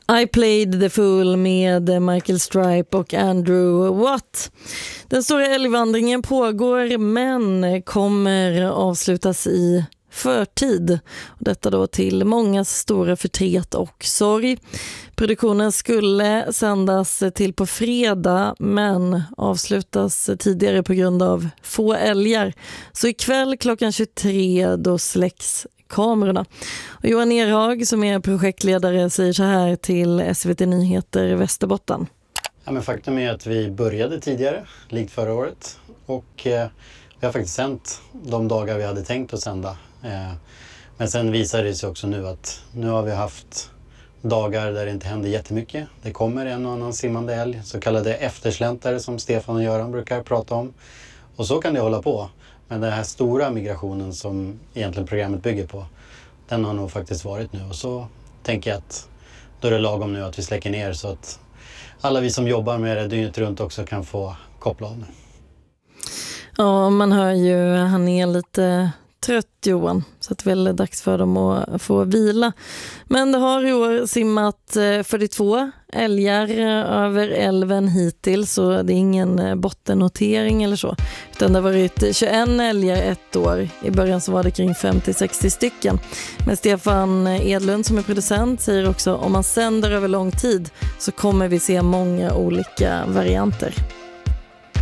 I Played the Fool med Michael Stipe och Andrew Watt. Den stora älgvandringen pågår men kommer avslutas i förtid. Detta då till mångas stora förtret och sorg. Produktionen skulle sändas till på fredag men avslutas tidigare på grund av få älgar. Så ikväll klockan 23 då släcks kamerorna. Och Johan Erhag som är projektledare säger så här till SVT Nyheter Västerbotten. Ja, men faktum är att vi började tidigare, likt förra året. Och vi har faktiskt sänt de dagar vi hade tänkt att sända. Men sen visar det sig också nu att nu har vi haft dagar där det inte händer jättemycket. Det kommer en och annan simmande älg, så kallade eftersläntare som Stefan och Göran brukar prata om. Och så kan det hålla på. Men den här stora migrationen som egentligen programmet bygger på, den har nog faktiskt varit nu. Och så tänker jag att då är det lagom nu att vi släcker ner så att alla vi som jobbar med det dygnet runt också kan få koppla av nu. Ja, man hör ju, han är lite trött Johan, så att det är väl dags för dem att få vila. Men det har i år simmat 42 älgar över älven hittills, så det är ingen bottennotering eller så. Utan det har varit 21 älgar ett år. I början så var det kring 50-60 stycken. Men Stefan Edlund som är producent säger också om man sänder över lång tid så kommer vi se många olika varianter.